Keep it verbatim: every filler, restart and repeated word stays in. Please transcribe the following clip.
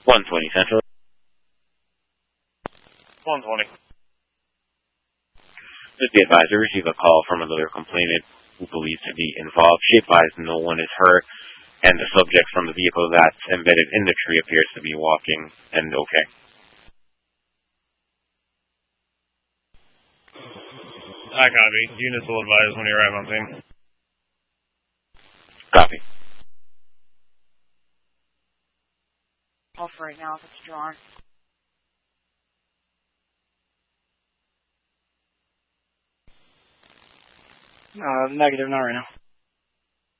one twenty Central. one twenty. Just be advised, we receive a call from another complainant who believes to be involved. She advised no one is hurt, and the subject from the vehicle that's embedded in the tree appears to be walking and okay. I copy. Units will advise when you arrive on scene. Copy. Off right now if it's drawn. Uh, negative, not right now.